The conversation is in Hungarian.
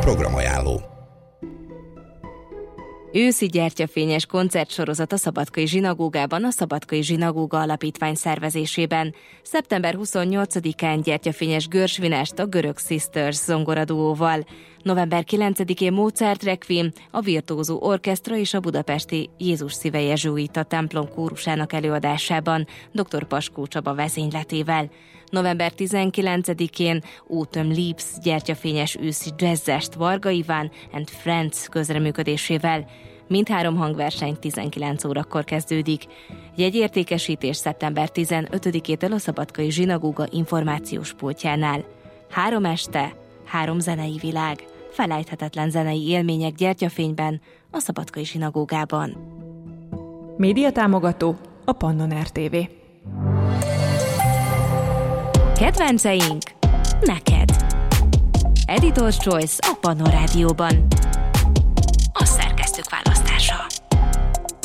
Programajánló. Őszi gyertyafényes koncertsorozat a Szabadkai Zsinagógában, a Szabadkai Zsinagóga Alapítvány szervezésében. Szeptember 28-án gyertyafényes görsvinest a Görög Sisters zongoraduóval. November 9-én Mozart Requiem, a Virtuózó Orkesztra és a budapesti Jézus szíve jezsuita templom kórusának előadásában, dr. Paskó Csaba vezényletével. November 19-én Autumn Leaves gyertyafényes őszi jazzest Varga Iván and Friends közreműködésével. Mindhárom hangverseny 19 órakor kezdődik. Jegyértékesítés szeptember 15-től a Szabadkai Zsinagóga információs pultjánál. 3 este, 3 zenei világ, felejthetetlen zenei élmények gyertyafényben a Szabadkai Zsinagógában. Médiatámogató a Pannon RTV. Kedvenceink neked. Editor's Choice a Pannon Rádióban.